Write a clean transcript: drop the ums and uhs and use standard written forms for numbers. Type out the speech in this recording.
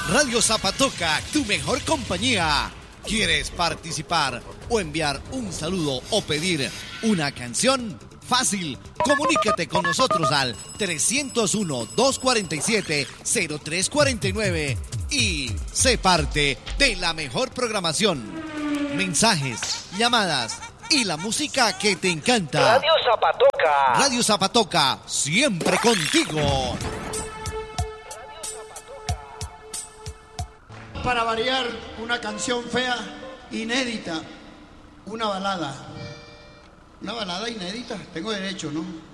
Radio Zapatoca, tu mejor compañía. ¿Quieres participar o enviar un saludo o pedir una canción? Fácil, comunícate con nosotros al 301-247-0349 y sé parte de la mejor programación. Mensajes, llamadas y la música que te encanta. Radio Zapatoca. Radio Zapatoca, siempre contigo. Para variar, una canción fea, inédita, una balada. Una balada inédita, tengo derecho, ¿no?